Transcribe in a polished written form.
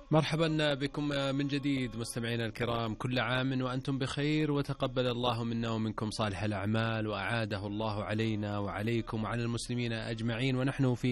مرحبا بكم من جديد مستمعينا الكرام، كل عام وأنتم بخير، وتقبل الله منا ومنكم صالح الأعمال، وأعاده الله علينا وعليكم وعلى المسلمين أجمعين. ونحن في